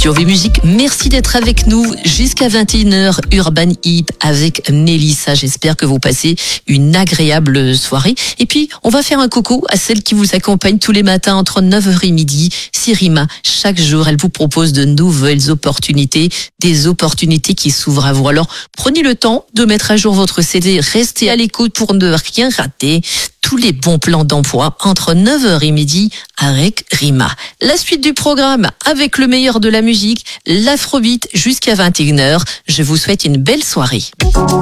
Turbi Musique, merci d'être avec nous jusqu'à 21h, Urban Hit avec Mélissa. J'espère que vous passez une agréable soirée. Et puis, on va faire un coucou à celle qui vous accompagne tous les matins entre 9h et midi. C'est Rima. Chaque jour, elle vous propose de nouvelles opportunités, des opportunités qui s'ouvrent à vous. Alors, prenez le temps de mettre à jour votre CD. Restez à l'écoute pour ne rien rater. Tous les bons plans d'emploi entre 9h et midi avec Rima. La suite du programme avec le meilleur de la musique, l'Afrobeat jusqu'à 21h. Je vous souhaite une belle soirée.